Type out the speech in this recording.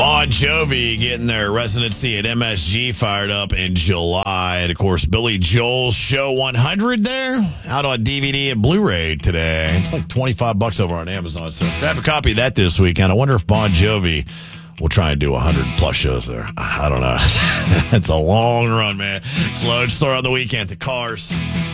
Bon Jovi getting their residency at MSG fired up in July. And, of course, Billy Joel's Show 100 there, out on DVD and Blu-ray today. It's like $25 over on Amazon. So grab a copy of that this weekend. I wonder if Bon Jovi will try and do 100-plus shows there. I don't know. It's a long run, man. It's Lone Star on the weekend. The Cars.